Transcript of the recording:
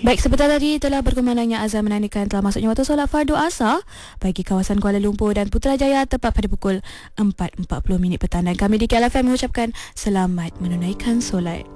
Baik, sebentar tadi telah berkumandangnya azan menandakan telah masuknya waktu solat fardu asar bagi kawasan Kuala Lumpur dan Putrajaya tepat pada pukul 4.40 petang. Dan kami di KLFM mengucapkan selamat menunaikan solat.